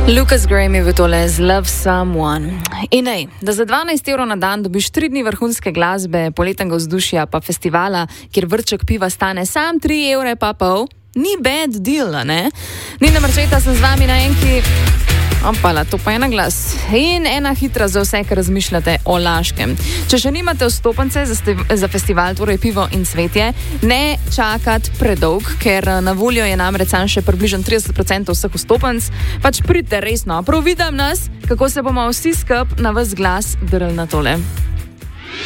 Lucas Graham je v tole z Love Someone. In ej, da za 12 evrov na dan dobiš 3 dni vrhunske glasbe, poletnega vzdušja pa festivala, kjer vrček piva stane sam 3 evre pa pol, ni bad deal, ne? Nina Marčeta, sem z vami na enki. Opala, to pa je na glas. In ena hitra za vse, ki razmišljate o Laškem. Če še nimate vstopnice za festival, torej Pivo in cvetje, ne čakati predolg, ker na voljo je namreč samo še približno 30% vseh vstopnic. Pač pridite resno, prav vidim nas, kako se bomo vsi skup na vas glas drli na tole.